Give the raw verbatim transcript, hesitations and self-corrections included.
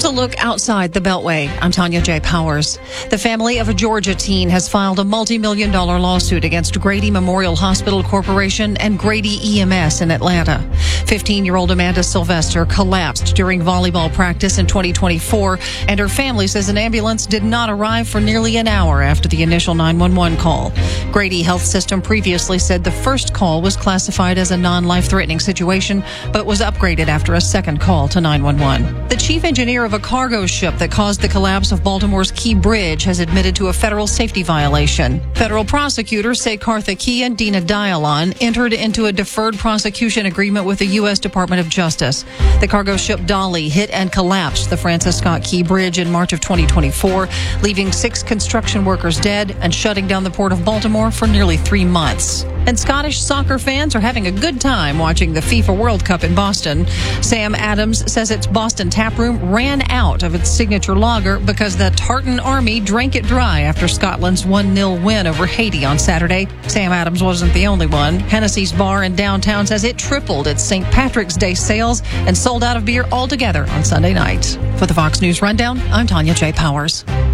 a look outside the Beltway. I'm Tanya J. Powers. The family of a Georgia teen has filed a multi-million dollar lawsuit against Grady Memorial Hospital Corporation and Grady E M S in Atlanta. fifteen-year-old Amanda Sylvester collapsed during volleyball practice in twenty twenty-four, and her family says an ambulance did not arrive for nearly an hour after the initial nine one one call. Grady Health System previously said the first call was classified as a non-life-threatening situation, but was upgraded after a second call to nine one one. The chief engineer of a cargo ship that caused the collapse of Baltimore's Key Bridge has admitted to a federal safety violation. Federal prosecutors say Kartha Key and Dina Dialon entered into a deferred prosecution agreement with the U S Department of Justice. The cargo ship Dolly hit and collapsed the Francis Scott Key Bridge in March of twenty twenty-four, leaving six construction workers dead and shutting down the port of Baltimore for nearly three months. And Scottish soccer fans are having a good time watching the FIFA World Cup in Boston. Sam Adams says its Boston taproom ran out of its signature lager because the Tartan Army drank it dry after Scotland's one nil win over Haiti on Saturday. Sam Adams wasn't the only one. Hennessy's bar in downtown says it tripled its Saint Patrick's Day sales and sold out of beer altogether on Sunday night. For the Fox News Rundown, I'm Tanya J. Powers.